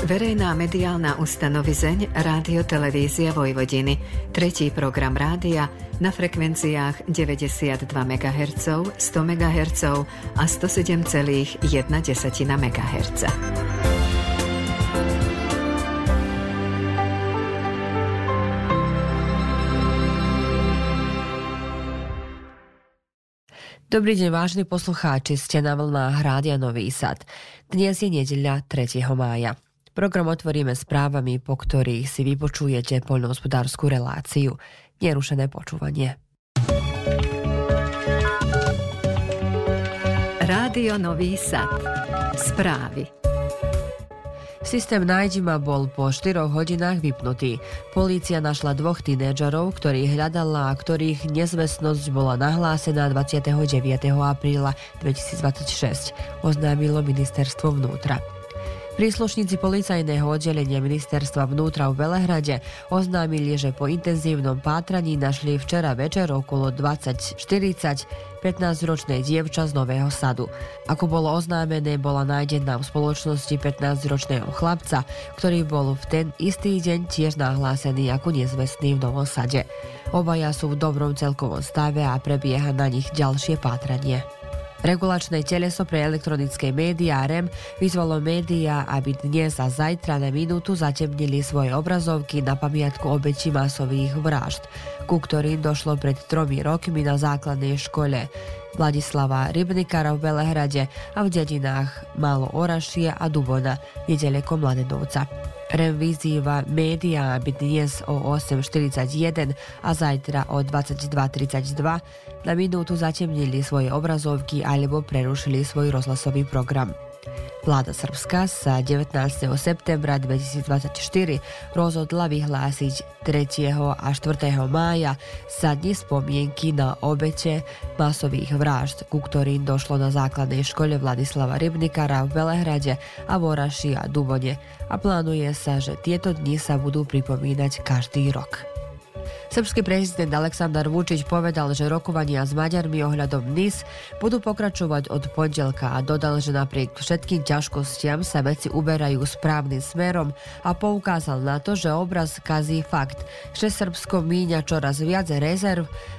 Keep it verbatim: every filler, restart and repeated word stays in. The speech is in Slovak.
Verejná mediálna ustanovizeň Rádio Televízia Vojvodiny. Tretí program rádia na frekvenciách deväťdesiatdva megahertzov, sto megahertzov a sto sedem celá jedna megahertza. Dobrý deň, vážni poslucháči, ste na vlnách Rádia Nový Sad. Dnes je nedeľa tretieho mája. Program otvoríme správami, po ktorých si vypočujete poľnohospodársku reláciu. Nerušené počúvanie. Rádio Nový Sad. Správy. Systém Nájdi ma bol po štyroch hodinách vypnutý. Polícia našla dvoch tínedžerov, ktorých hľadala a ktorých nezvestnosť bola nahlásená dvadsiateho deviateho apríla dvetisícdvadsaťšesť, oznámilo ministerstvo vnútra. Príslušníci policajného oddelenia ministerstva vnútra v Belehrade oznámili, že po intenzívnom pátraní našli včera večer okolo dvadsať štyridsať pätnásťročné dievča z Nového Sadu. Ako bolo oznámené, bola nájdená v spoločnosti pätnásťročného chlapca, ktorý bol v ten istý deň tiež nahlásený ako nezvestný v Novom Sade. Obaja sú v dobrom celkovom stave a prebieha na nich ďalšie pátranie. Regulačné teleso pre elektronické médiá er e em vyzvalo médiá, aby dnes a zajtra na minútu zatemnili svoje obrazovky na pamiatku obetí masových vražd, ku ktorým došlo pred tromi rokmi na základnej škole Vladislava Rybnikara v Belehrade a v dedinách Malo Orašie a Dubona, nedaleko Mladenovca. er e em vyzýva médiá, aby dnes o osem štyridsaťjeden a zajtra o dvadsaťdva tridsaťdva na minútu zatemnili svoje obrazovky alebo prerušili svoj rozhlasový program. Vláda Srbska sa devätnásteho septembra dvetisícdvadsaťštyri rozhodla vyhlásiť tretieho a štvrtého mája za dni spomienky na obete masových vražd, ku ktorým došlo na základnej škole Vladislava Rybnikara v Belehrade a v Oraši a Dubone a plánuje sa, že tieto dni sa budú pripomínať každý rok. Srbský prezident Aleksandar Vučić povedal, že rokovania s Maďarmi ohľadom en í es budú pokračovať od pondelka a dodal, že napriek všetkým ťažkostiam sa veci uberajú správnym smerom a poukázal na to, že obraz kazí fakt, že Srbsko míňa čoraz viac rezerv